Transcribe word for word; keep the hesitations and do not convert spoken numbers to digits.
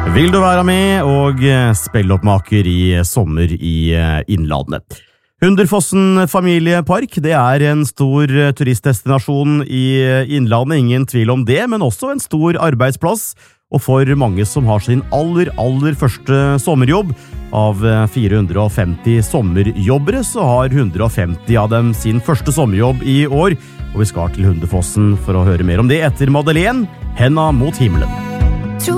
Vil du være med og spelloppmaker i sommer i Innlandet? Hunderfossen familiepark, det er en stor turistdestinasjon i Innlandet, ingen tvil om det, men også en stor arbeidsplass, og for mange som har sin aller, aller første sommerjobb. Av fire hundre og femti sommerjobbere så har hundre og femti av dem sin første sommerjobb i år, og vi skal til Hunderfossen for å høre mer om det etter Madeleine, Henda mot himmelen.